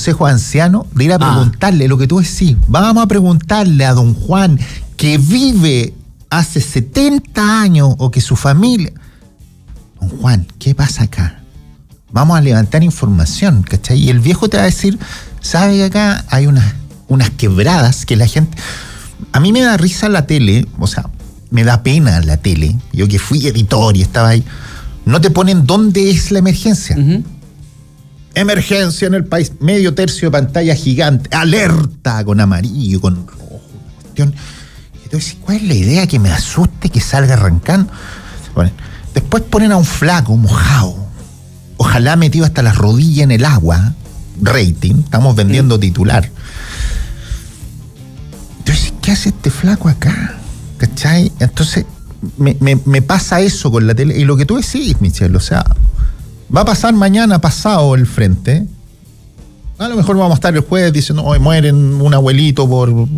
consejo de ancianos de ir a preguntarle lo que tú decís. Vamos a preguntarle a don Juan, que vive hace 70 años, o que su familia... Don Juan, ¿qué pasa acá? Vamos a levantar información, ¿cachai? Y el viejo te va a decir, ¿sabe que acá hay unas quebradas que la gente... A mí me da risa la tele, o sea, me da pena la tele. Yo que fui editor y estaba ahí. No te ponen dónde es la emergencia. Uh-huh. Emergencia en el país, medio tercio de pantalla gigante, alerta con amarillo, con rojo, cuestión. Y entonces, ¿cuál es la idea? Que me asuste, que salga arrancando. Después ponen a un flaco mojado, ojalá metido hasta las rodillas en el agua, rating, estamos vendiendo titular. Entonces, ¿qué hace este flaco acá? ¿Cachai? Entonces, me pasa eso con la tele, y lo que tú decís, Michelle, o sea, va a pasar mañana pasado el frente. A lo mejor vamos a estar el jueves diciendo, hoy mueren un abuelito por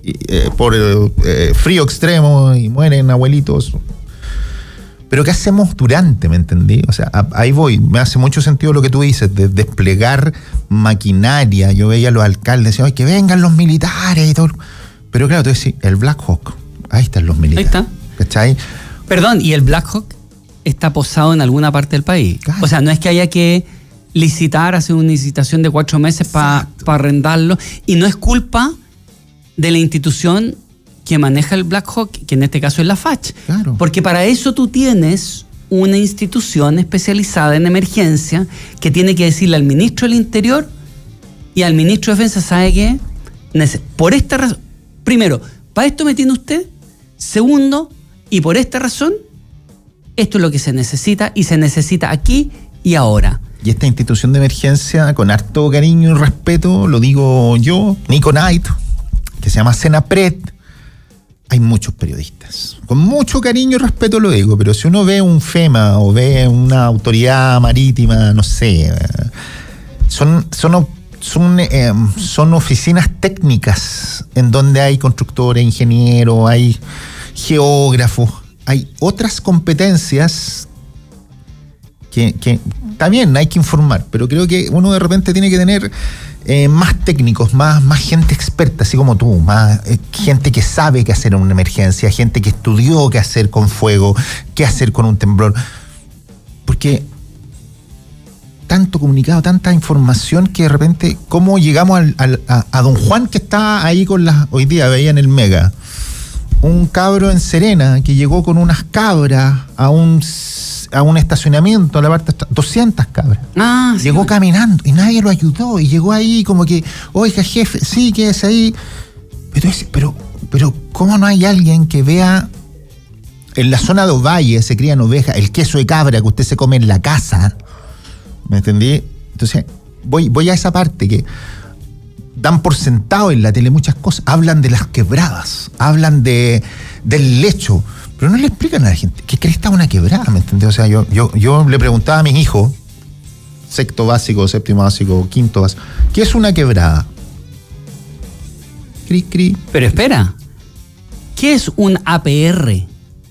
frío extremo y mueren abuelitos. Pero ¿qué hacemos durante? ¿Me entendí? O sea, ahí voy. Me hace mucho sentido lo que tú dices, de desplegar maquinaria. Yo veía a los alcaldes, decían, que vengan los militares y todo. Pero claro, tú decís, el Black Hawk, ahí están los militares. Ahí está. ¿Cachai? Perdón, y el Black Hawk está posado en alguna parte del país. Claro. O sea, no es que haya que licitar, hacer una licitación de 4 meses para arrendarlo. Y no es culpa de la institución que maneja el Black Hawk, que en este caso es la FACH. Claro. Porque para eso tú tienes una institución especializada en emergencia que tiene que decirle al ministro del Interior y al ministro de Defensa, ¿sabe qué? Por esta razón, primero, para esto me tiene usted. Segundo, y por esta razón, esto es lo que se necesita, y se necesita aquí y ahora. Y esta institución de emergencia, con harto cariño y respeto, lo digo yo, Nico Knight, que se llama Senapred, hay muchos periodistas. Con mucho cariño y respeto lo digo, pero si uno ve un FEMA o ve una autoridad marítima, no sé, son oficinas técnicas en donde hay constructores, ingenieros, hay geógrafos, hay otras competencias que también hay que informar, pero creo que uno de repente tiene que tener más técnicos, más gente experta, así como tú, más gente que sabe qué hacer en una emergencia, gente que estudió qué hacer con fuego, qué hacer con un temblor, porque tanto comunicado, tanta información, que de repente, ¿cómo llegamos a don Juan, que está ahí con hoy día veía en el Mega, un cabro en Serena que llegó con unas cabras a un estacionamiento, a la parte 200 cabras. Llegó sí, caminando y nadie lo ayudó, y llegó ahí como que, oiga jefe, sí, quédese ahí. Pero ¿cómo no hay alguien que vea en la zona de Ovalle se crían ovejas, el queso de cabra que usted se come en la casa? ¿Me entendí? Entonces, voy a esa parte que dan por sentado en la tele muchas cosas, hablan de las quebradas, hablan del lecho, pero no le explican a la gente que cresta una quebrada, ¿me entendés? O sea, yo le preguntaba a mis hijos, sexto básico, séptimo básico, quinto básico, ¿qué es una quebrada? Cri, cri. Pero espera, ¿qué es un APR?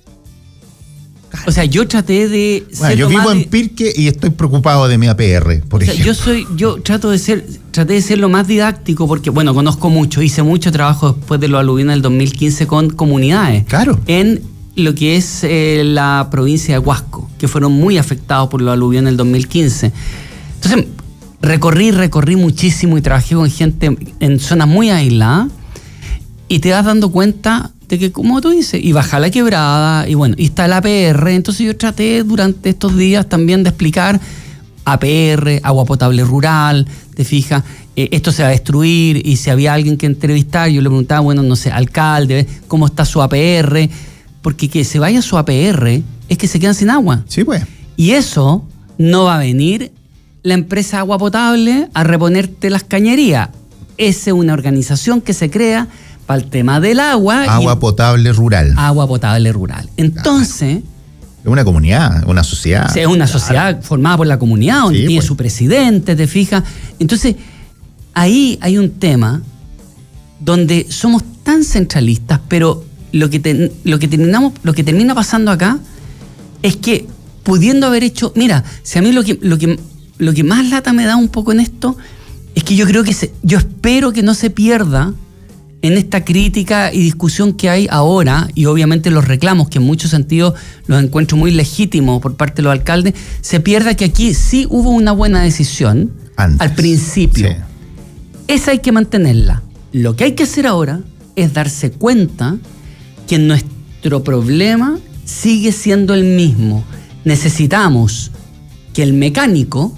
O sea, yo traté de... Bueno, yo vivo en Pirque y estoy preocupado de mi APR, por ejemplo. Yo traté de ser lo más didáctico, porque, bueno, conozco mucho, hice mucho trabajo después de los aluviones del 2015 con comunidades. Claro. En lo que es la provincia de Huasco, que fueron muy afectados por los aluviones del 2015. Entonces, recorrí muchísimo y trabajé con gente en zonas muy aisladas, y te vas dando cuenta de que, como tú dices, y baja la quebrada, y bueno, y está el APR. Entonces yo traté durante estos días también de explicar APR, agua potable rural, te fijas, esto se va a destruir, y si había alguien que entrevistar, yo le preguntaba, bueno, no sé, alcalde, ¿cómo está su APR? Porque que se vaya su APR es que se quedan sin agua. Sí, pues. Y eso no va a venir la empresa Agua Potable a reponerte las cañerías. Esa es una organización que se crea para el tema del agua. Agua potable rural. Agua potable rural. Entonces... Es una comunidad, una sociedad. Es una sociedad formada por la comunidad, donde tiene su presidente, te fijas. Entonces, ahí hay un tema donde somos tan centralistas, pero lo que termina pasando acá es que, pudiendo haber hecho... Mira, si a mí lo que más lata me da un poco en esto es que yo creo que yo espero que no se pierda en esta crítica y discusión que hay ahora, y obviamente los reclamos, que en muchos sentidos los encuentro muy legítimos por parte de los alcaldes, se pierda que aquí sí hubo una buena decisión al principio. Sí. Esa hay que mantenerla. Lo que hay que hacer ahora es darse cuenta que nuestro problema sigue siendo el mismo. Necesitamos que el mecánico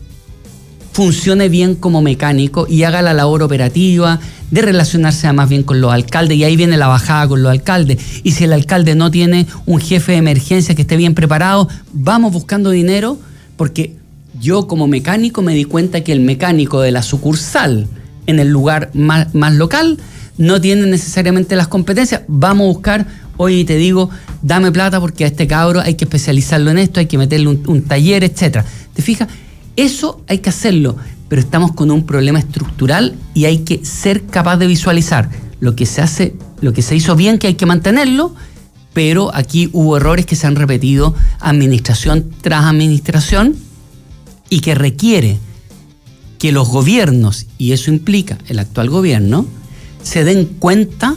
funcione bien como mecánico y haga la labor operativa de relacionarse más bien con los alcaldes, y ahí viene la bajada con los alcaldes. Y si el alcalde no tiene un jefe de emergencia que esté bien preparado, vamos buscando dinero, porque yo como mecánico me di cuenta que el mecánico de la sucursal en el lugar más local no tiene necesariamente las competencias. Vamos a buscar, oye, te digo, dame plata porque a este cabro hay que especializarlo en esto, hay que meterle un taller, etcétera. ¿Te fijas? Eso hay que hacerlo, pero estamos con un problema estructural y hay que ser capaz de visualizar lo que se hace, lo que se hizo bien, que hay que mantenerlo, pero aquí hubo errores que se han repetido administración tras administración y que requiere que los gobiernos, y eso implica el actual gobierno, se den cuenta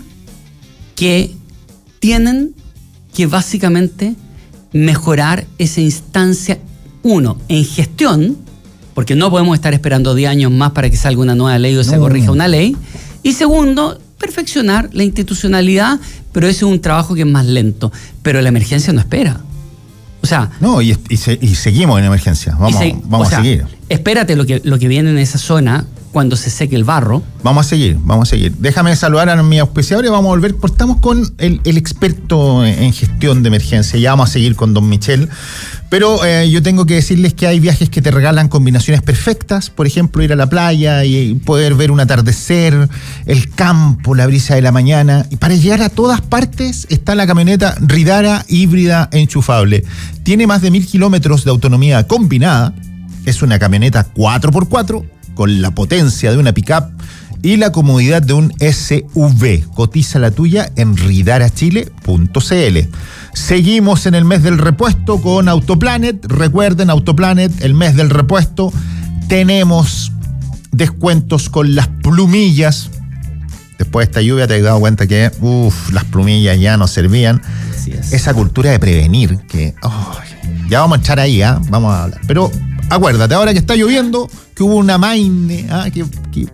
que tienen que básicamente mejorar esa instancia, uno, en gestión, porque no podemos estar esperando 10 años más para que salga una nueva ley o se corrija una ley, y segundo, perfeccionar la institucionalidad, pero ese es un trabajo que es más lento, pero la emergencia no espera. O sea... No, y seguimos en emergencia, vamos a seguir. Espérate lo que viene en esa zona cuando se seque el barro. Vamos a seguir. Déjame saludar a mi auspiciador y vamos a volver, porque estamos con el experto en gestión de emergencia. Ya vamos a seguir con don Michel. Pero yo tengo que decirles que hay viajes que te regalan combinaciones perfectas. Por ejemplo, ir a la playa y poder ver un atardecer, el campo, la brisa de la mañana. Y para llegar a todas partes está la camioneta Ridara híbrida enchufable. Tiene más de 1000 kilómetros de autonomía combinada. Es una camioneta 4x4 con la potencia de una pick-up y la comodidad de un SUV. Cotiza la tuya en ridarachile.cl. Seguimos en el mes del repuesto con Autoplanet. Recuerden, Autoplanet, el mes del repuesto. Tenemos descuentos con las plumillas. Después de esta lluvia te has dado cuenta que las plumillas ya no servían. Esa cultura de prevenir, que ya vamos a echar ahí, vamos a hablar. Pero acuérdate, ahora que está lloviendo, que hubo una maine, que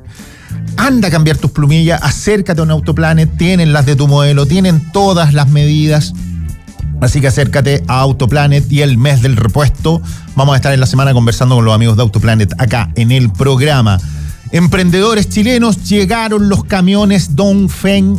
anda a cambiar tus plumillas, acércate a un Autoplanet, tienen las de tu modelo, tienen todas las medidas. Así que acércate a Autoplanet y el mes del repuesto. Vamos a estar en la semana conversando con los amigos de Autoplanet acá en el programa. Emprendedores chilenos, llegaron los camiones Dongfeng,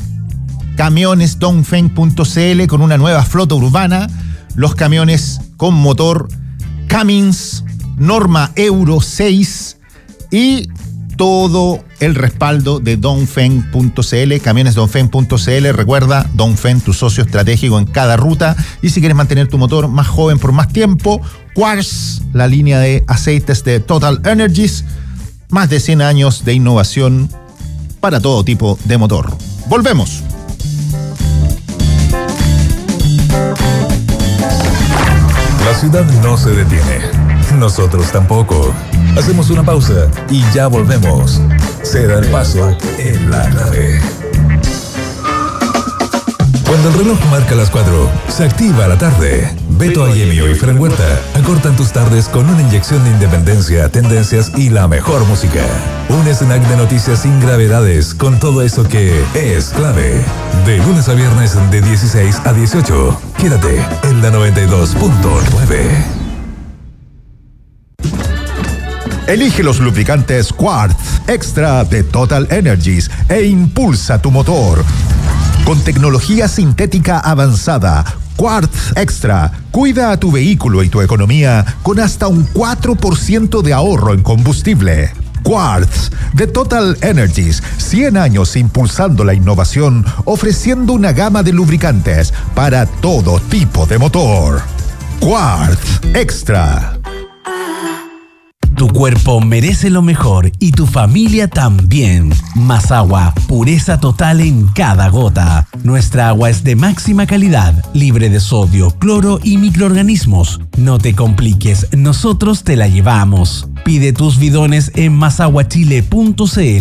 camionesdongfeng.cl, con una nueva flota urbana. Los camiones con motor Cummins, norma Euro 6 y todo el respaldo de Dongfeng.cl, camionesdongfeng.cl. Recuerda, Dongfeng, tu socio estratégico en cada ruta. Y si quieres mantener tu motor más joven por más tiempo, Quartz, la línea de aceites de Total Energies, más de 100 años de innovación para todo tipo de motor. Volvemos. La ciudad no se detiene. Nosotros tampoco. Hacemos una pausa y ya volvemos. Se da el paso en la nave. Cuando el reloj marca las 4, se activa la tarde. Beto Ayemio y Fren Huerta acortan tus tardes con una inyección de independencia, tendencias y la mejor música. Un snack de noticias sin gravedades, con todo eso que es clave. De lunes a viernes de 16 a 18. Quédate en la 92.9. Elige los lubricantes Quartz Extra de Total Energies e impulsa tu motor. Con tecnología sintética avanzada, Quartz Extra cuida a tu vehículo y tu economía con hasta un 4% de ahorro en combustible. Quartz de Total Energies, 100 años impulsando la innovación, ofreciendo una gama de lubricantes para todo tipo de motor. Quartz Extra. Tu cuerpo merece lo mejor y tu familia también. Más agua, pureza total en cada gota. Nuestra agua es de máxima calidad, libre de sodio, cloro y microorganismos. No te compliques, nosotros te la llevamos. Pide tus bidones en masaguachile.cl.